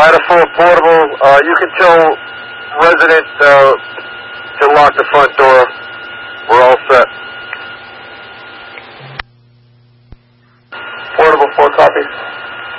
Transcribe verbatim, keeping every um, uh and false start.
Ladder four portable. Uh, you can tell resident uh, to lock the front door. We're all set. Portable four copies.